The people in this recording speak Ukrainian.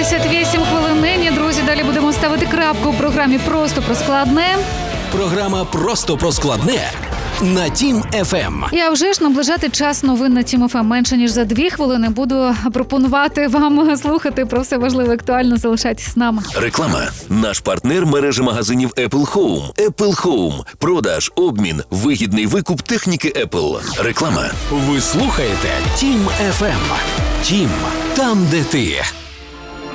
58 хвилин нині. Друзі, далі будемо ставити крапку у програмі «Просто про складне». Програма «Просто про складне» на Тім ФМ. І а вже ж наближати час новин на Тім ФМ. Менше ніж за 2 хвилини буду пропонувати вам слухати про все важливе, актуально. Залишайтесь з нами. Реклама. Наш партнер мережі магазинів Apple Home. Apple Home. Продаж, обмін, вигідний викуп техніки Apple. Реклама. Ви слухаєте Тім ФМ. Тім – там, де ти.